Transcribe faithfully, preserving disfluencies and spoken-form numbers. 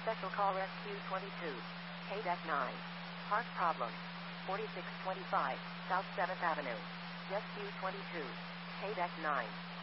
Special call S Q twenty-two. K D E C nine. Park problem. forty-six twenty-five, South seventh Avenue. S Q twenty-two. K D E C nine.